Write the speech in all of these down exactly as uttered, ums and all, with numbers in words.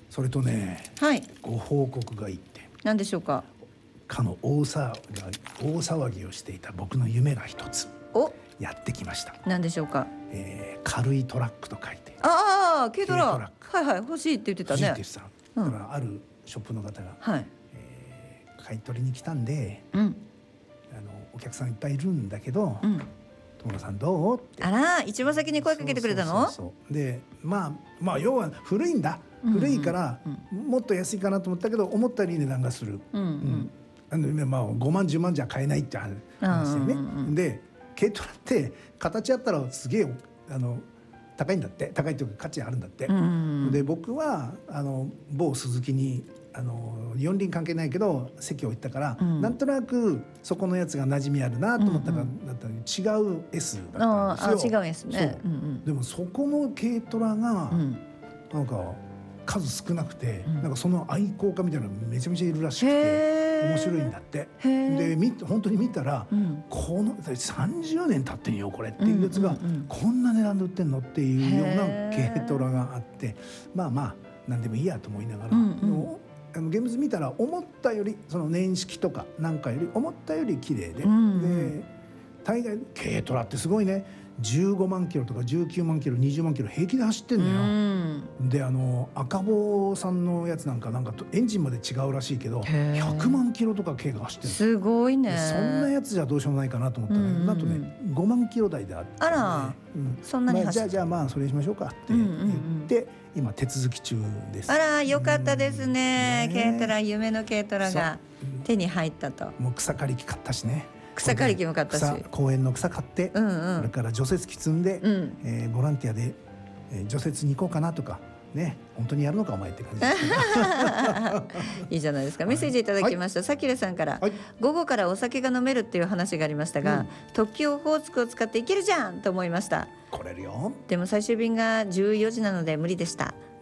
それとね、 はい、 ご報告がいいって。 何でしょうか。 かの大騒ぎ大騒ぎをしていた僕の夢が一つお、 やってきました。 何でしょうか。 えー軽いトラックと書いてああ、軽トラ軽トラックはいはい、欲しいって言ってたね。 藤井哲さん、 うんだからあるショップの方が、 はい、 えー買い取りに来たんで、 うんあのお客さんいっぱいいるんだけど、 うん、 友野さんどうって。 あら、一番先に声かけてくれたの。 そうそうそうで、まあまあ要は古いんだ、 うんうん古いから、もっと安いかなと思ったけど思ったより値段がする、 うんうんあのね、まあ、ごまんじゅうまんじゃ買えないって話でね、 うんうんうん、 で軽トラって形あったらすげえあの高いんだって、高いというか価値あるんだって、 うんうんうん、 で僕はあの某鈴木にあの四輪関係ないけど席を置いたから、うん、なんとなくそこのやつが馴染みあるなと思ったから、うんうん、だったのに違う S だったんですよ。 ああ、違う S ね、うんうん、 でもそこの軽トラが、うん、なんか数少なくて、うん、なんかその愛好家みたいなのがめちゃめちゃいるらしくて面白いんだって。でみ本当に見たら、うん、このさんじゅうねん経ってんよこれっていうやつが、うんうんうん、こんな値段で売ってんのっていうような軽トラがあって、まあまあ何でもいいやと思いながら、うんうん、あの現物見たら思ったよりその年式とかなんかより思ったより綺麗で、うんうん、で大概軽トラってすごいね、じゅうごまんキロとかじゅうきゅうまんキロにじゅうまんキロ平気で走ってんだよ、うん、であの赤坊さんのやつなんかなんかエンジンまで違うらしいけどひゃくまんキロとか軽が走ってる。すごいね。 そんなやつじゃどうしようもないかなと思ったら、ね、うんうん、なんとねごまんキロ台であって、ね、 あら、うん、そんなに走って、 まあ、じゃあじゃあまあそれにしましょうかって言って、うんうんうん、今手続き中です。 あら、よかったですね、うん、ね、軽トラ、夢の軽トラが手に入ったと。 もう草刈り機買ったしね、 草刈り機も買ったし、 公園の草買って、うんうん、それから除雪機積んで、うん、えー、ボランティアで、えー、除雪に行こうかなとかね、本当にやるのかお前って感じですけどいいじゃないですか。メッセージいただきました、はい、さきれさんから、はい、午後からお酒が飲めるっていう話がありましたが、うん、特急オホーツクを使って行けるじゃんと思いました。 来れるよ。 でも最終便がじゅうよじなので無理でした。 うん、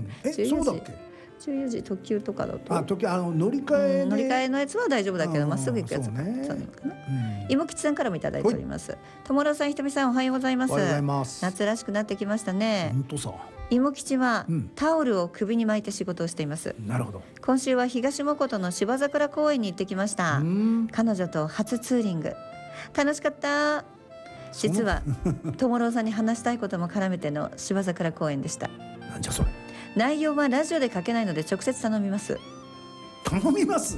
えそうだっけ。 じゅうよじ特急とかだと、 あ、時あの乗り換えで、 うん、乗り換えのやつは大丈夫だけどまっすぐ行くやつか、 ね、 そうなのかな、うん、芋吉さんからもいただいております。友良さん、ひとみさん、おはようございます。 おはようございます。 夏らしくなってきましたね。 本当さ。 芋吉は、うん、タオルを首に巻いて仕事をしています。 なるほど。 今週は東藻琴の芝桜公園に行ってきました。彼女と初ツーリング楽しかった。実は友良さんに話したいことも絡めての芝桜公園でした。 なんじゃそれ。 内容はラジオで書けないので直接頼みます。 頼みます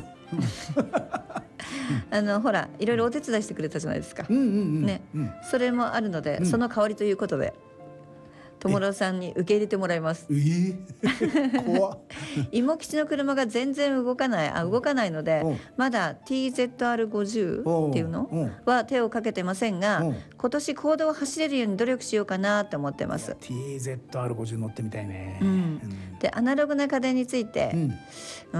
あのほらいろいろお手伝いしてくれたじゃないですか、 うんうんうんね、 うん、 それもあるので、うん、その代わりということで友良さんに受け入れてもらいます。 えー、怖っ芋吉の車が全然動かないあ動かないので、うん、まだ ティーゼットアールごじゅう っていうの、うん、は手をかけてませんが、うん、今年公道を走れるように努力しようかなと思ってます。 ティーゼットアールごじゅう 乗ってみたいね、 うん、でアナログな家電について、うん、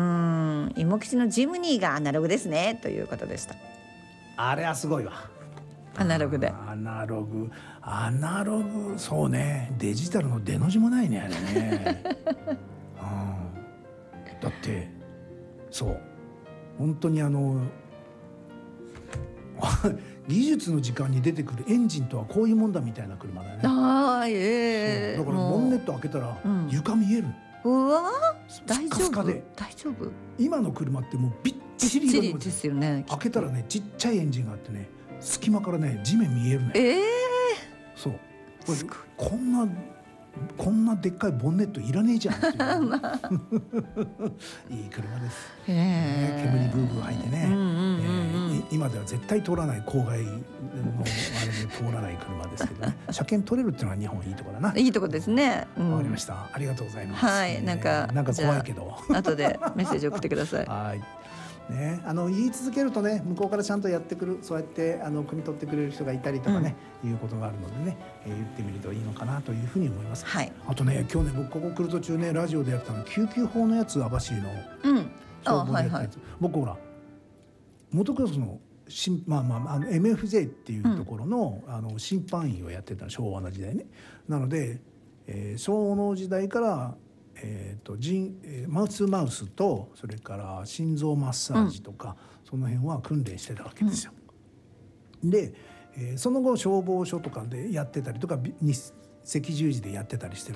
うん芋吉のジムニーがアナログですねということでした。 あれはすごいわ。 アナログでアナログアナログそうね、デジタルの出の字もないねあれね、うん、だってそう本当にあの技術の時間に出てくるエンジンとはこういうもんだみたいな車だよね。 あ、えー、 だからボンネット開けたら床見える、 うん、うわ大丈夫スカスカで大丈夫。 今の車ってもうビッチリビッチリですよね。 開けたらねちっちゃいエンジンがあってね隙間からね地面見えるね。 えー、 そうこれこんなこんなでっかいボンネットいらねえじゃんっていう、まあ、いい車です、ね、煙ブーブー吐いてね、うんうんうんうんえー、今では絶対通らない郊外のあれで通らない車ですけどね車検取れるっていうのは日本いいところだな。 いいとこですね。わ、 うん、かりました。ありがとうございます。 はい、なんか、 なんか怖いけど後でメッセージ送ってください。 はいね、あの言い続けるとね向こうからちゃんとやってくるそうやってあの汲み取ってくれる人がいたりとかね、うん、いうことがあるのでね、えー、言ってみるといいのかなというふうに思います、はい、あとね今日ね僕ここ来る途中ねラジオでやったの救急法のやつ網走の、うん、消防でやったやつ、はいはい、僕ほらモトクロスのまあまあ、あの エムエフジェー っていうところの、うん、あの審判員をやってた昭和の時代ね。なので、えー、昭和の時代からえー、と人マウスマウスとそれから心臓マッサージとか、うん、その辺は訓練してたわけですよ、うん、で、えー、その後消防署とかでやってたりとか赤十字でやってたりしてる